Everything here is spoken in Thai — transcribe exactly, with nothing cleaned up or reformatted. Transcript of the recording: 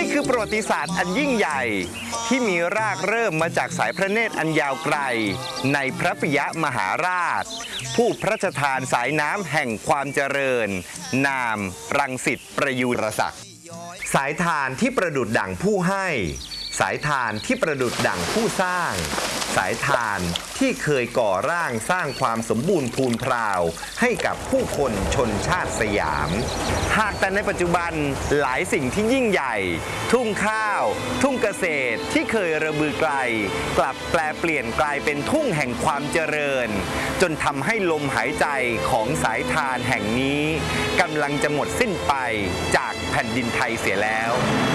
คือประวัติศาสตร์อันยิ่งใหญ่ที่มีรากเริ่มมาจากสายพระเนตรอันยาวไกลในพระปิยมหาราชผู้พระราชทานสายน้ำแห่งความเจริญนามรังสิตประยูรศักดิ์สายทานที่ประดุจดั่งผู้ให้สายทานที่ประดุจดั่งผู้สร้างสายทานที่เคยก่อร่างสร้างความสมบูรณ์พูนพราวให้กับผู้คนชนชาติสยามหากแต่ในปัจจุบันหลายสิ่งที่ยิ่งใหญ่ทุ่งข้าวทุ่งเกษตรที่เคยระบือไกลกลับแปลเปลี่ยนกลายเป็นทุ่งแห่งความเจริญจนทำให้ลมหายใจของสายทานแห่งนี้กำลังจะหมดสิ้นไปจากแผ่นดินไทยเสียแล้ว